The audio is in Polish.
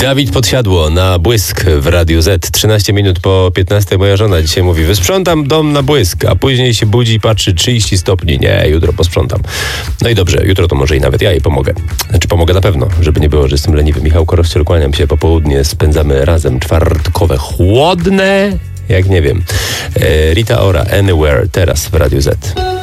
Dawid Podsiadło na błysk w Radiu Z. 13 minut po 15 moja żona dzisiaj mówi: wysprzątam dom na błysk, a później się budzi i patrzy 30 stopni. Nie, jutro posprzątam. No i dobrze, jutro to może i nawet ja jej pomogę. Znaczy pomogę na pewno, żeby nie było, że jestem leniwy. Michał Korościel, kłaniam się, popołudnie spędzamy razem czwartkowe, chłodne, jak nie wiem. Rita Ora, Anywhere, teraz w Radiu Z.